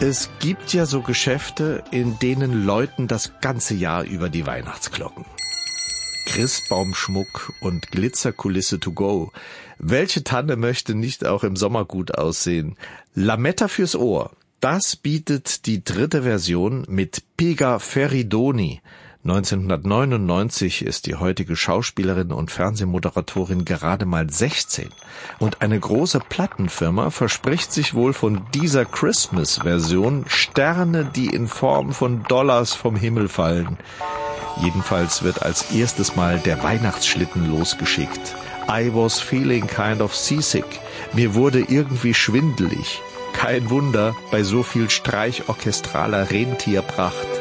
Es gibt ja so Geschäfte, in denen läuten das ganze Jahr über die Weihnachtsglocken. Christbaumschmuck und Glitzerkulisse to go. Welche Tanne möchte nicht auch im Sommer gut aussehen? Lametta fürs Ohr. Das bietet die 3. Version mit Pega Ferridoni. 1999 ist die heutige Schauspielerin und Fernsehmoderatorin gerade mal 16. Und eine große Plattenfirma verspricht sich wohl von dieser Christmas-Version Sterne, die in Form von Dollars vom Himmel fallen. Jedenfalls wird als erstes Mal der Weihnachtsschlitten losgeschickt. I was feeling kind of seasick. Mir wurde irgendwie schwindelig. Kein Wunder bei so viel streichorchestraler Rentierpracht.